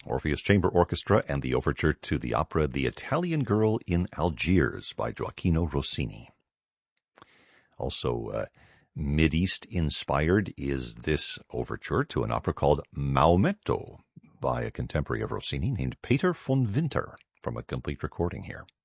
Orpheus Chamber Orchestra, and the overture to the opera The Italian Girl in Algiers by Gioacchino Rossini. Also, Mideast inspired is this overture to an opera called Maometto by a contemporary of Rossini named Peter von Winter, from a complete recording here.